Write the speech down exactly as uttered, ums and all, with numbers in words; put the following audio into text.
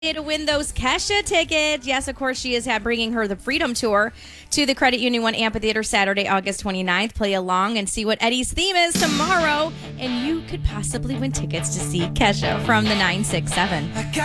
To win those Kesha tickets. Yes, of course, she is ha- bringing her the Freedom Tour to the Credit Union One Amphitheater Saturday, August twenty-ninth. Play along and see what Eddie's theme is tomorrow, and you could possibly win tickets to see Kesha from the nine six seven.